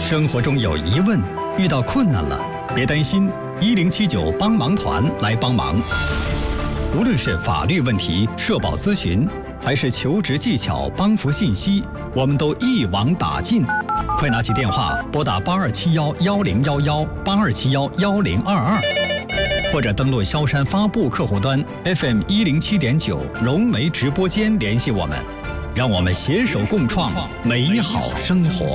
生活中有疑问，遇到困难了，别担心，1079帮忙团来帮忙。无论是法律问题、社保咨询，还是求职技巧、帮扶信息，我们都一网打尽。快拿起电话拨打8271101182711022，或者登录萧山发布客户端 FM107.9融媒直播间联系我们，让我们携手共创美好生活。